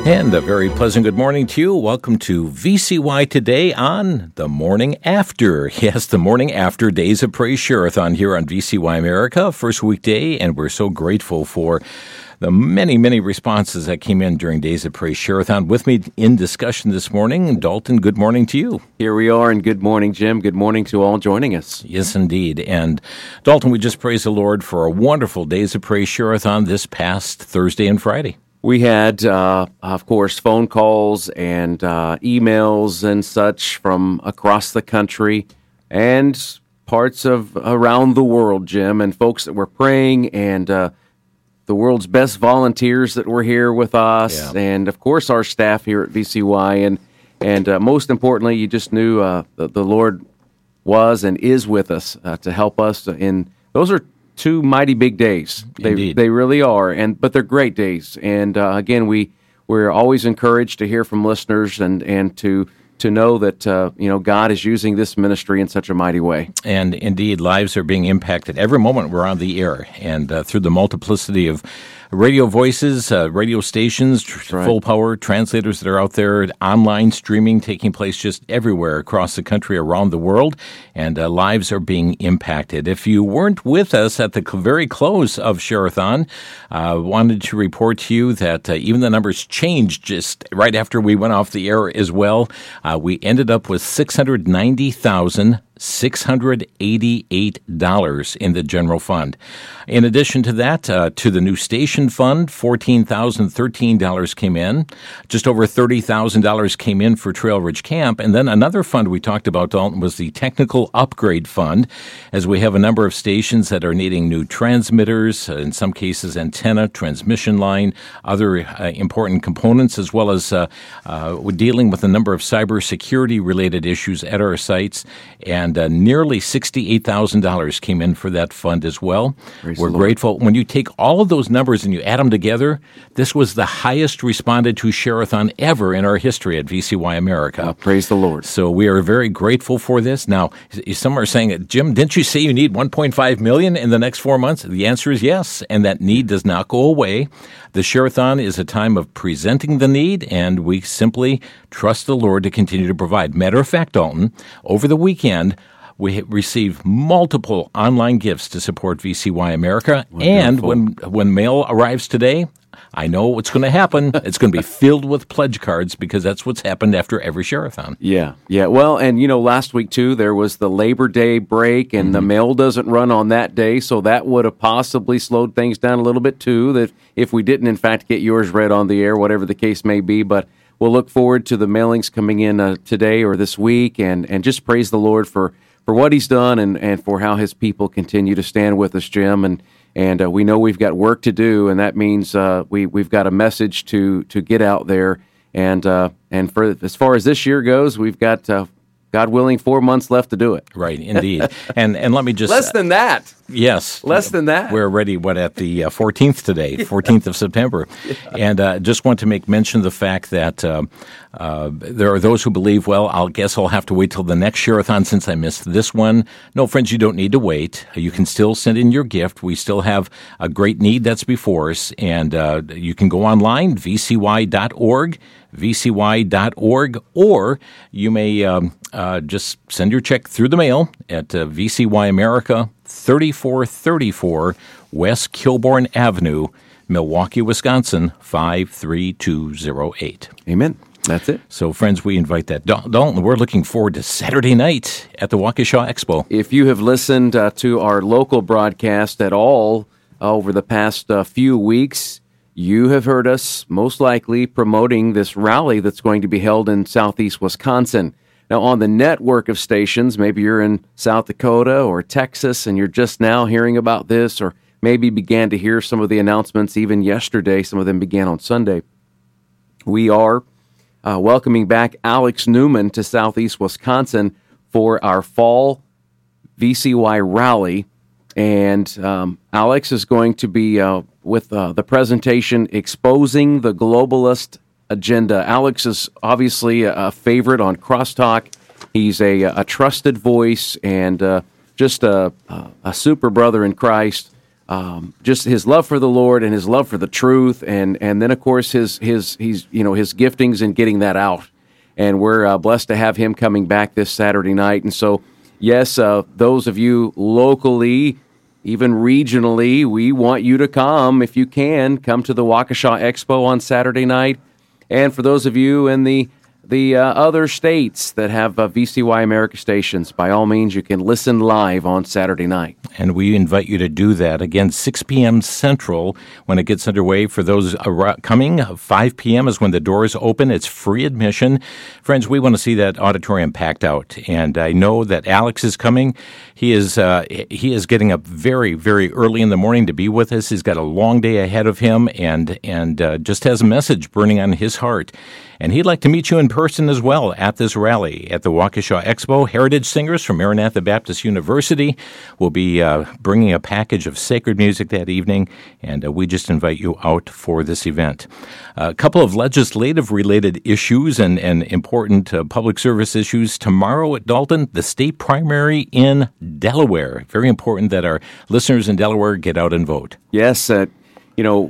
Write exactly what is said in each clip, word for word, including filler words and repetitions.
And a very pleasant good morning to you. Welcome to V C Y Today on the morning after. Yes, the morning after Days of Praise Share-a-thon here on V C Y America, first weekday, and we're so grateful for the many, many responses that came in during Days of Praise Share-a-thon. With me in discussion this morning, Dalton, good morning to you. Here we are, and good morning, Jim. Good morning to all joining us. Yes, indeed. And Dalton, we just praise the Lord for a wonderful Days of Praise Share-a-thon this past Thursday and Friday. We had, uh, of course, phone calls and uh, emails and such from across the country and parts of around the world, Jim, and folks that were praying, and uh, the world's best volunteers that were here with us, yeah. and, of course, our staff here at V C Y. And, and uh, most importantly, you just knew uh, that the Lord was and is with us uh, to help us. And those are two mighty big days. They Indeed. they really are, and but they're great days. And uh, again, we we're always encouraged to hear from listeners and and to to know that uh, you know God is using this ministry in such a mighty way. And indeed, lives are being impacted every moment we're on the air, and uh, through the multiplicity of radio voices, uh, radio stations, tr- right. full power translators that are out there, online streaming taking place just everywhere across the country, around the world, and uh, lives are being impacted. If you weren't with us at the very close of Share-a-thon, I uh, wanted to report to you that uh, even the numbers changed just right after we went off the air as well. Uh, we ended up with six hundred ninety thousand six hundred eighty-eight dollars in the general fund. In addition to that, uh, to the new station fund, fourteen thousand thirteen dollars came in. Just over thirty thousand dollars came in for Trail Ridge Camp. And then another fund we talked about, Dalton, was the Technical Upgrade Fund, as we have a number of stations that are needing new transmitters, uh, in some cases antenna, transmission line, other uh, important components, as well as uh, uh, we're dealing with a number of cybersecurity-related issues at our sites. And And uh, nearly sixty-eight thousand dollars came in for that fund as well. Praise We're the Lord. grateful. When you take all of those numbers and you add them together, this was the highest responded to Share-a-thon ever in our history at V C Y America. Oh, praise the Lord. So we are very grateful for this. Now, some are saying, Jim, didn't you say you need one point five million dollars in the next four months? The answer is yes, and that need does not go away. The Share-a-thon is a time of presenting the need, and we simply trust the Lord to continue to provide. Matter of fact, Dalton, over the weekend, we received multiple online gifts to support V C Y America. Wonderful. And when when mail arrives today, I know what's going to happen. It's going to be filled with pledge cards, because that's what's happened after every Share-a-thon. Yeah, yeah. Well, and you know, last week too, there was the Labor Day break, and mm-hmm. the mail doesn't run on that day, so that would have possibly slowed things down a little bit too. That if we didn't, in fact, get yours read on the air, whatever the case may be, but we'll look forward to the mailings coming in uh, today or this week, and and just praise the Lord for. for what he's done and, and for how his people continue to stand with us, Jim. And and uh, we know we've got work to do, and that means uh, we, we've got a message to to get out there. And uh, and for as far as this year goes, we've got, uh, God willing, four months left to do it. Right, indeed. and and let me just... Less than that. Yes. Less than that. We're already, what, at the uh, fourteenth today, fourteenth of September. Yeah. And uh, just want to make mention of the fact that uh, uh, there are those who believe, well, I'll guess I'll have to wait till the next Share-a-thon since I missed this one. No, friends, you don't need to wait. You can still send in your gift. We still have a great need that's before us. And uh, you can go online, v c y dot org, v c y dot org, or you may um, uh, just send your check through the mail at uh, V C Y America, thirty-four thirty-four West Kilbourne Avenue, Milwaukee, Wisconsin, five three two zero eight. Amen. That's it. So, friends, we invite that. Dalton, we're looking forward to Saturday night at the Waukesha Expo. If you have listened uh, to our local broadcast at all uh, over the past uh, few weeks, you have heard us most likely promoting this rally that's going to be held in southeast Wisconsin. Now, on the network of stations, maybe you're in South Dakota or Texas and you're just now hearing about this, or maybe began to hear some of the announcements even yesterday. Some of them began on Sunday. We are uh, welcoming back Alex Newman to southeast Wisconsin for our fall V C Y rally. And um, Alex is going to be uh, with uh, the presentation Exposing the Globalist Agenda. Alex is obviously a, a favorite on Crosstalk. He's a, a trusted voice and uh, just a, a super brother in Christ. um, just his love for the Lord and his love for the truth, and and then of course his his he's you know his giftings in getting that out. And we're uh, blessed to have him coming back this Saturday night. And so, yes, uh, those of you locally, even regionally, we want you to come if you can. Come to the Waukesha Expo on Saturday night. And for those of you in the the uh, other states that have uh, V C Y America stations, by all means, you can listen live on Saturday night. And we invite you to do that. Again, six p.m. Central when it gets underway. For those ar- coming, five p.m. is when the doors open. It's free admission. Friends, we want to see that auditorium packed out. And I know that Alex is coming. He is uh, he is getting up very, very early in the morning to be with us. He's got a long day ahead of him and, and uh, just has a message burning on his heart. And he'd like to meet you in person as well at this rally at the Waukesha Expo. Heritage singers from Maranatha Baptist University will be uh, bringing a package of sacred music that evening, and uh, we just invite you out for this event. Uh, a couple of legislative-related issues and, and important uh, public service issues. Tomorrow at Dalton, the state primary in Delaware. Very important that our listeners in Delaware get out and vote. Yes, uh, you know,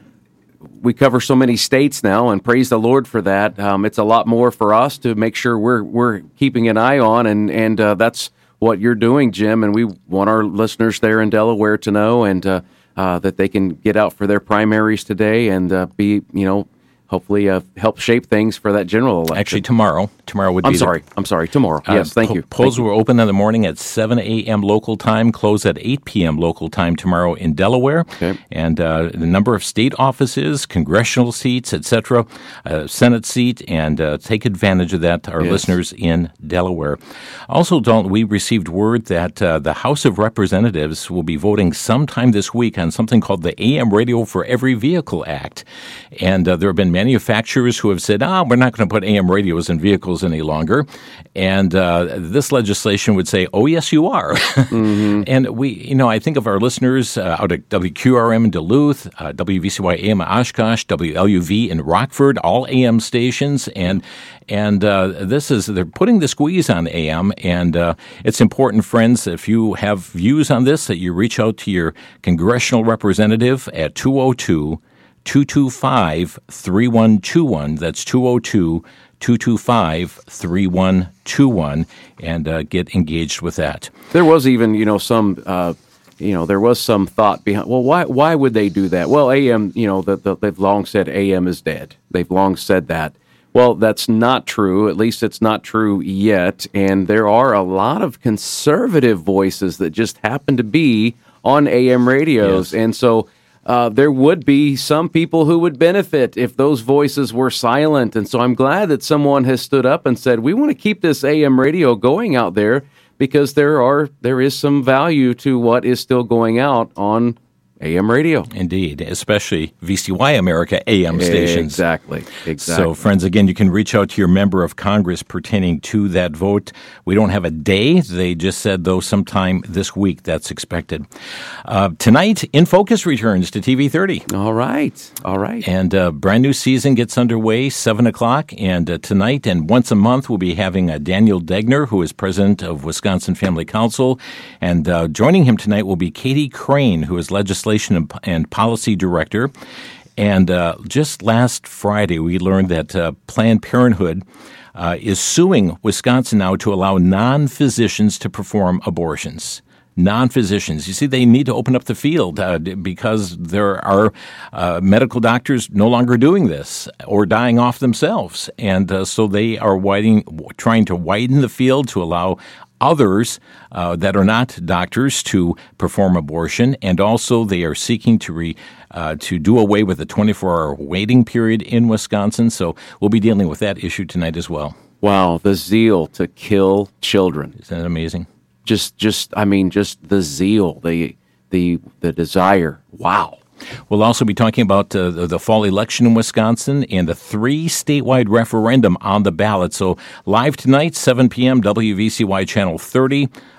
we cover so many states now, and praise the Lord for that. Um, it's a lot more for us to make sure we're we're keeping an eye on, and and uh, that's what you're doing, Jim. And we want our listeners there in Delaware to know, and uh, uh, that they can get out for their primaries today and uh, be, you know, hopefully uh, help shape things for that general election. Actually, tomorrow. Tomorrow would I'm be sorry. The, I'm sorry. Tomorrow. Uh, yes, thank po- you. Polls thank were you. open in the morning at seven a.m. local time, close at eight p.m. local time tomorrow in Delaware. Okay. And uh, the number of state offices, congressional seats, et cetera, uh, Senate seat, and uh, take advantage of that, our yes. listeners in Delaware. Also, Dalton, we received word that uh, the House of Representatives will be voting sometime this week on something called the A M Radio for Every Vehicle Act. And uh, there have been manufacturers who have said, ah, we're not going to put A M radios in vehicles any longer. And uh, this legislation would say, oh, yes, you are. Mm-hmm. And we, you know, I think of our listeners uh, out at W Q R M in Duluth, uh, W V C Y A M in Oshkosh, W L U V in Rockford, all A M stations. And and uh, this is, they're putting the squeeze on A M. And uh, it's important, friends, if you have views on this, that you reach out to your congressional representative at two oh two, two two five, three one two one. That's two oh two, two two five, three one two one, and uh, get engaged with that. There was even, you know, some, uh, you know, there was some thought behind, well, why why would they do that? Well, A M, you know, the, the, they've long said A M is dead. They've long said that. Well, that's not true. At least it's not true yet. And there are a lot of conservative voices that just happen to be on A M radios. Yes. And so Uh, there would be some people who would benefit if those voices were silent. And so I'm glad that someone has stood up and said, we want to keep this A M radio going out there because there are there is some value to what is still going out on A M radio. Indeed, especially V C Y America A M stations. Exactly, exactly. So, friends, again, you can reach out to your member of Congress pertaining to that vote. We don't have a day. They just said, though, sometime this week that's expected. Uh, tonight, In Focus returns to T V thirty. All right, all right. And a brand new season gets underway, seven o'clock. And uh, tonight and once a month, we'll be having uh, Daniel Degner, who is president of Wisconsin Family Council. And uh, joining him tonight will be Katie Crane, who is legislation and policy director. And uh, just last Friday, we learned that uh, Planned Parenthood uh, is suing Wisconsin now to allow non-physicians to perform abortions. Non-physicians. You see, they need to open up the field uh, because there are uh, medical doctors no longer doing this or dying off themselves. And uh, so they are widening, trying to widen the field to allow others uh, that are not doctors to perform abortion, and also they are seeking to re, uh, to do away with the twenty-four hour waiting period in Wisconsin. So we'll be dealing with that issue tonight as well. Wow, the zeal to kill children. Isn't that amazing? Just, just, I mean, just the zeal, the, the, the desire. Wow. We'll also be talking about uh, the, the fall election in Wisconsin and the three statewide referendum on the ballot. So live tonight, seven p.m., W V C Y Channel thirty.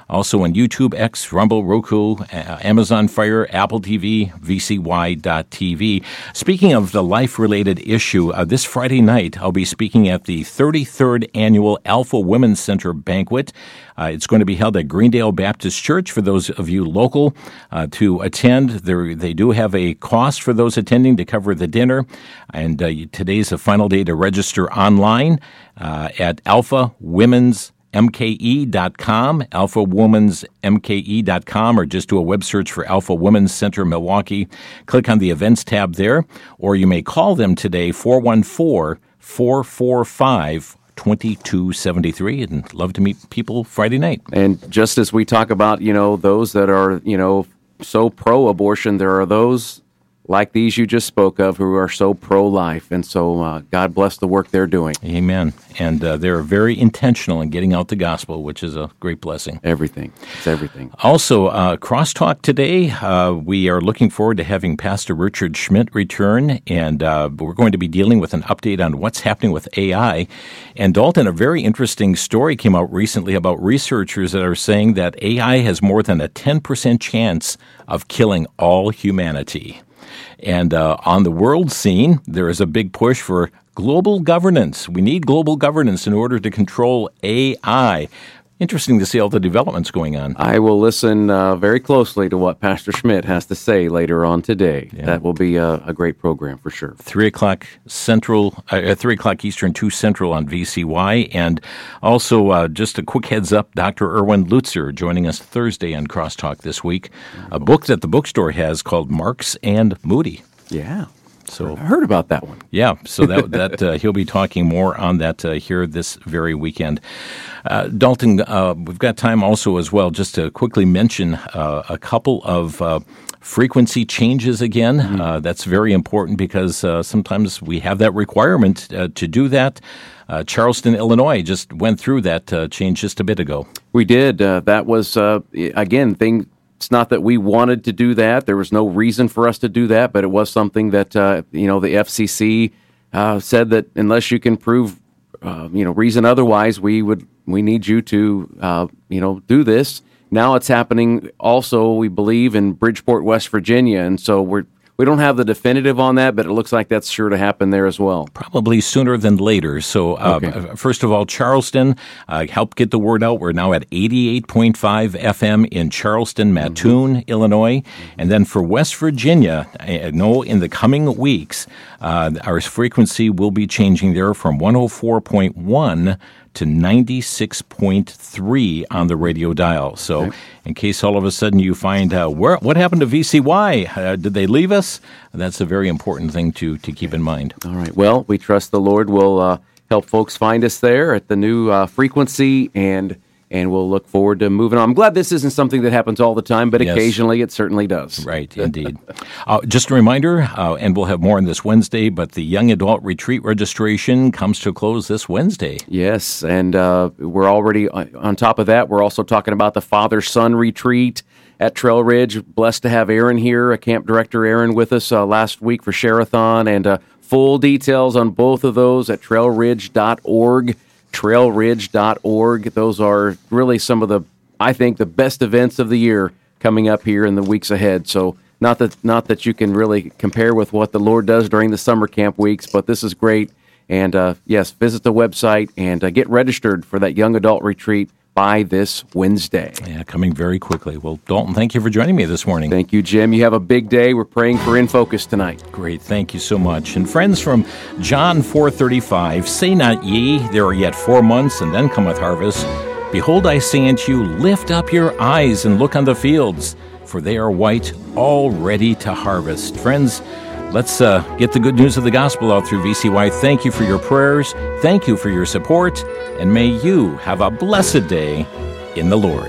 Also on YouTube, X, Rumble, Roku, Amazon Fire, Apple T V, V C Y dot T V. Speaking of the life-related issue, uh, this Friday night I'll be speaking at the thirty-third Annual Alpha Women's Center Banquet. Uh, it's going to be held at Greendale Baptist Church for those of you local uh, to attend. There, they do have a cost for those attending to cover the dinner. And uh, today's the final day to register online uh, at alpha women's M K E dot com, alpha women's M K E dot com, or just do a web search for Alpha Women's Center Milwaukee. Click on the events tab there, or you may call them today, four one four, four four five, two two seven three, and love to meet people Friday night. And just as we talk about, you know, those that are, you know, so pro-abortion, there are those like these you just spoke of who are so pro-life. And so uh, God bless the work they're doing. Amen. And uh, they're very intentional in getting out the gospel, which is a great blessing. Everything. It's everything. Also, uh, Crosstalk today, uh, we are looking forward to having Pastor Richard Schmidt return, and uh, we're going to be dealing with an update on what's happening with A I. And Dalton, a very interesting story came out recently about researchers that are saying that A I has more than a ten percent chance of killing all humanity. And uh, on the world scene, there is a big push for global governance. We need global governance in order to control A I. Interesting to see all the developments going on. I will listen uh, very closely to what Pastor Schmidt has to say later on today. Yeah. That will be a, a great program for sure. Three o'clock Central, uh, three o'clock Eastern, two Central on V C Y, and also uh, just a quick heads up: Doctor Erwin Lutzer joining us Thursday on Crosstalk this week. A book that the bookstore has called Marx and Moody. Yeah. So I heard about that one. Yeah, so that that uh, he'll be talking more on that uh, here this very weekend. Uh, Dalton, uh, we've got time also as well just to quickly mention uh, a couple of uh, frequency changes again. Mm-hmm. Uh, that's very important because uh, sometimes we have that requirement uh, to do that. Uh, Charleston, Illinois just went through that uh, change just a bit ago. We did. Uh, that was, uh, again, thing. It's not that we wanted to do that. There was no reason for us to do that, but it was something that, uh, you know, the F C C uh, said that unless you can prove, uh, you know, reason otherwise, we would we need you to, uh, you know, do this. Now it's happening also, we believe, in Bridgeport, West Virginia, and so we're we don't have the definitive on that, but it looks like that's sure to happen there as well. Probably sooner than later. So, uh, okay. First of all, Charleston, uh, help get the word out. We're now at eighty-eight point five F M in Charleston, Mattoon, mm-hmm. Illinois. Mm-hmm. And then for West Virginia, I know in the coming weeks, uh, our frequency will be changing there from one oh four point one to ninety-six point three on the radio dial. So okay. in case all of a sudden you find uh, where what happened to V C Y, uh, did they leave us? That's a very important thing to, to keep in mind. All right. Well, we trust the Lord will uh, help folks find us there at the new uh, frequency, and and we'll look forward to moving on. I'm glad this isn't something that happens all the time, but yes. occasionally it certainly does. Right, indeed. uh, just a reminder, uh, and we'll have more on this Wednesday, but the Young Adult Retreat registration comes to a close this Wednesday. Yes, and uh, we're already on top of that. We're also talking about the Father-Son Retreat at Trail Ridge. Blessed to have Aaron here, a camp director Aaron, with us uh, last week for Share-a-thon, and uh, full details on both of those at trail ridge dot org. trail ridge dot org. Those are really some of the, I think, the best events of the year coming up here in the weeks ahead. So not that not that you can really compare with what the Lord does during the summer camp weeks, but this is great. And uh, yes, visit the website and uh, get registered for that young adult retreat by this Wednesday. Yeah, coming very quickly. Well, Dalton, thank you for joining me this morning. Thank you, Jim. You have a big day. We're praying for In Focus tonight. Great. Thank you so much. And friends, from John four thirty-five, say not ye, there are yet four months, and then cometh harvest. Behold, I say unto you, lift up your eyes and look on the fields, for they are white, all ready to harvest. Friends, let's uh, get the good news of the gospel out through V C Y. Thank you for your prayers. Thank you for your support. And may you have a blessed day in the Lord.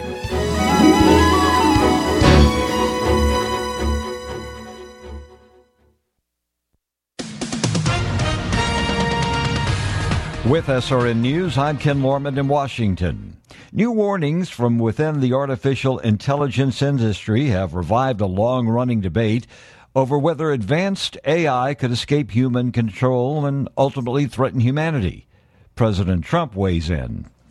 With S R N News, I'm Ken Lorman in Washington. New warnings from within the artificial intelligence industry have revived a long-running debate over whether advanced A I could escape human control and ultimately threaten humanity. President Trump weighs in.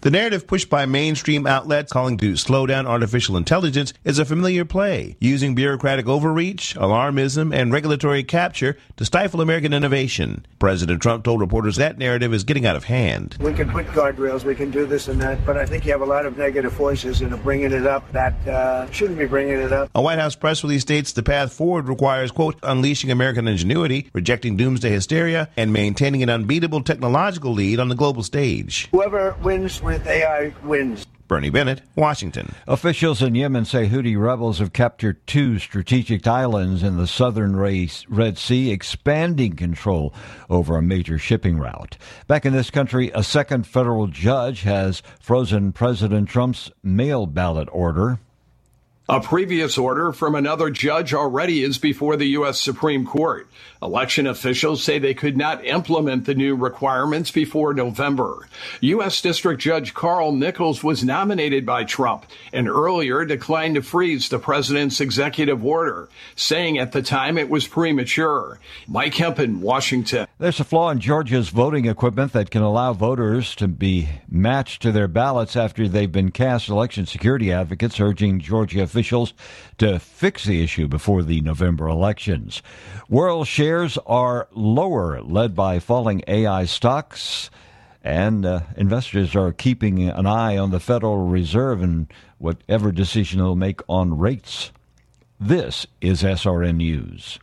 The narrative pushed by mainstream outlets calling to slow down artificial intelligence is a familiar play, using bureaucratic overreach, alarmism, and regulatory capture to stifle American innovation. President Trump told reporters that narrative is getting out of hand. We can put guardrails, we can do this and that, but I think you have a lot of negative voices that are bringing it up that uh, shouldn't be bringing it up. A White House press release states the path forward requires, quote, unleashing American ingenuity, rejecting doomsday hysteria, and maintaining an unbeatable technological lead on the global stage. Whoever wins with A I wins. Bernie Bennett, Washington. Officials in Yemen say Houthi rebels have captured two strategic islands in the southern Red Sea, expanding control over a major shipping route. Back in this country, a second federal judge has frozen President Trump's mail ballot order. A previous order from another judge already is before the U S Supreme Court. Election officials say they could not implement the new requirements before November. U S District Judge Carl Nichols was nominated by Trump and earlier declined to freeze the president's executive order, saying at the time it was premature. Mike Hempen, Washington. There's a flaw in Georgia's voting equipment that can allow voters to be matched to their ballots after they've been cast. Election security advocates urging Georgia officials to fix the issue before the November elections. World shares are lower, led by falling A I stocks, and uh, investors are keeping an eye on the Federal Reserve and whatever decision they'll make on rates. This is S R N News.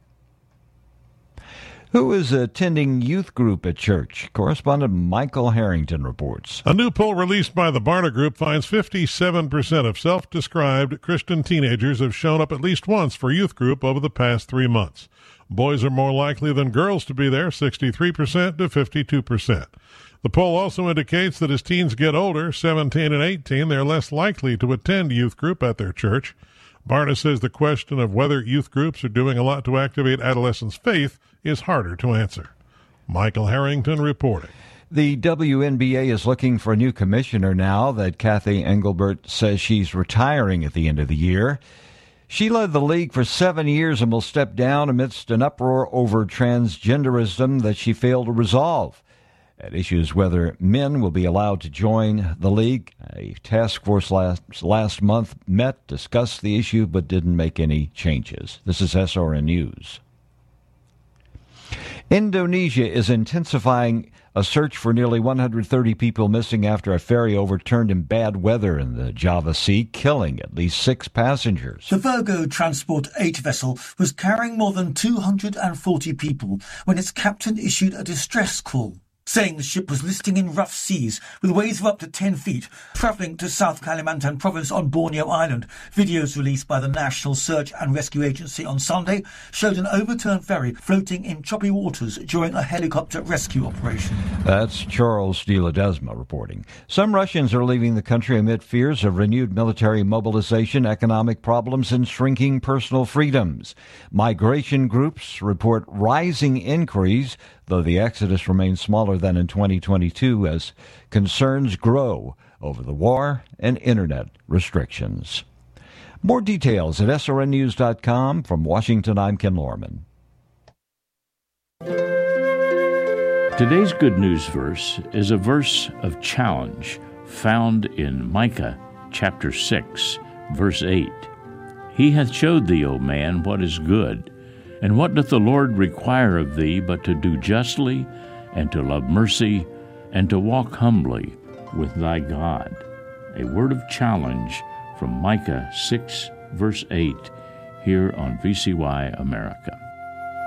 Who is attending youth group at church? Correspondent Michael Harrington reports. A new poll released by the Barna Group finds fifty-seven percent of self-described Christian teenagers have shown up at least once for youth group over the past three months. Boys are more likely than girls to be there, sixty-three percent to fifty-two percent. The poll also indicates that as teens get older, seventeen and eighteen, they're less likely to attend youth group at their church. Barna says the question of whether youth groups are doing a lot to activate adolescents' faith is harder to answer. Michael Harrington reporting. The W N B A is looking for a new commissioner now that Kathy Engelbert says she's retiring at the end of the year. She led the league for seven years and will step down amidst an uproar over transgenderism that she failed to resolve. At issues whether men will be allowed to join the league. A task force last, last month met, discussed the issue, but didn't make any changes. This is S R N News. Indonesia is intensifying a search for nearly one hundred thirty people missing after a ferry overturned in bad weather in the Java Sea, killing at least six passengers. The Virgo Transport eight vessel was carrying more than two hundred forty people when its captain issued a distress call, saying the ship was listing in rough seas with waves of up to ten feet, travelling to South Kalimantan province on Borneo Island. Videos released by the National Search and Rescue Agency on Sunday showed an overturned ferry floating in choppy waters during a helicopter rescue operation. That's Charles de Ledesma reporting. Some Russians are leaving the country amid fears of renewed military mobilization, economic problems, and shrinking personal freedoms. Migration groups report rising inquiries, though the exodus remains smaller than in twenty twenty-two as concerns grow over the war and internet restrictions. More details at S R N news dot com. From Washington, I'm Ken Lorman. Today's good news verse is a verse of challenge found in Micah chapter six, verse eight. He hath showed thee, O man, what is good. And what doth the Lord require of thee but to do justly, and to love mercy, and to walk humbly with thy God? A word of challenge from Micah six, verse eight, here on V C Y America.